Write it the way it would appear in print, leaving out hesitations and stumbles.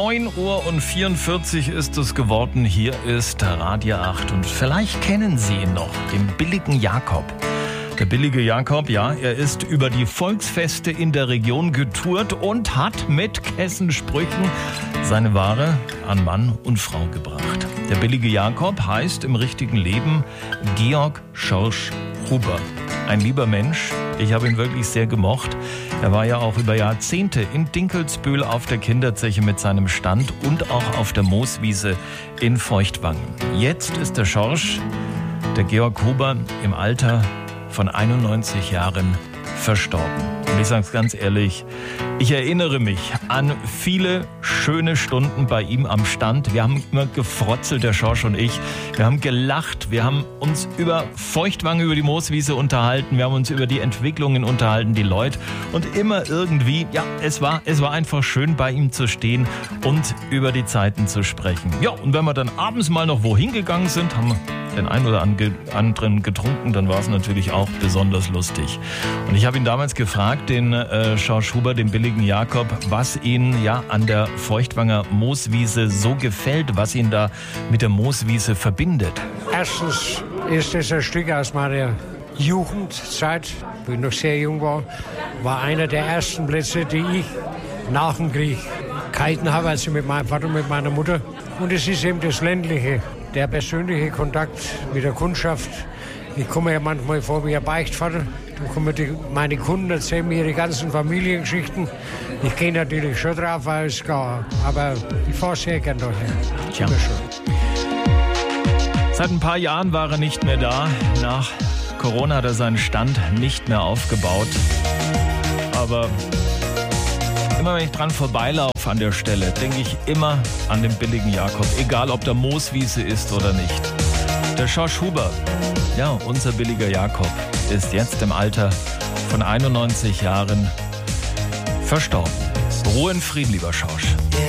9:44 Uhr ist es geworden. Hier ist Radio 8 und vielleicht kennen Sie ihn noch, den billigen Jakob. Der billige Jakob, ja, er ist über die Volksfeste in der Region getourt und hat mit Kessensprüchen seine Ware an Mann und Frau gebracht. Der billige Jakob heißt im richtigen Leben Georg Schorsch Huber. Ein lieber Mensch, ich habe ihn wirklich sehr gemocht. Er war ja auch über Jahrzehnte in Dinkelsbühl auf der Kinderzeche mit seinem Stand und auch auf der Mooswiese in Feuchtwangen. Jetzt ist der Schorsch, der Georg Huber, im Alter von 91 Jahren verstorben. Und ich sage es ganz ehrlich, ich erinnere mich an viele schöne Stunden bei ihm am Stand. Wir haben immer gefrotzelt, der Schorsch und ich. Wir haben gelacht, wir haben uns über Feuchtwangen, über die Mooswiese unterhalten. Wir haben uns über die Entwicklungen unterhalten, die Leute. Und immer irgendwie, ja, es war einfach schön, bei ihm zu stehen und über die Zeiten zu sprechen. Ja, und wenn wir dann abends mal noch wohin gegangen sind, haben wir den einen oder anderen getrunken, dann war es natürlich auch besonders lustig. Und ich habe ihn damals gefragt, den Schorsch Huber, den billigen Jakob, was ihn ja an der Feuchtwanger Mooswiese so gefällt, was ihn da mit der Mooswiese verbindet. Erstens ist es ein Stück aus meiner Jugendzeit, wo ich noch sehr jung war einer der ersten Plätze, die ich nach dem Krieg gehalten habe, also mit meinem Vater und mit meiner Mutter. Und es ist eben das Ländliche, der persönliche Kontakt mit der Kundschaft. Ich komme ja manchmal vor wie ein Beichtvater. Dann kommen meine Kunden, erzählen mir ihre ganzen Familiengeschichten. Ich gehe natürlich schon drauf, aber ich fahre sehr gern daher. Tja. Seit ein paar Jahren war er nicht mehr da. Nach Corona hat er seinen Stand nicht mehr aufgebaut. Aber immer wenn ich dran vorbeilaufe an der Stelle, denke ich immer an den billigen Jakob. Egal, ob der Mooswiese ist oder nicht. Der Schorsch Huber, ja, unser billiger Jakob, ist jetzt im Alter von 91 Jahren verstorben. Ruhe in Frieden, lieber Schorsch.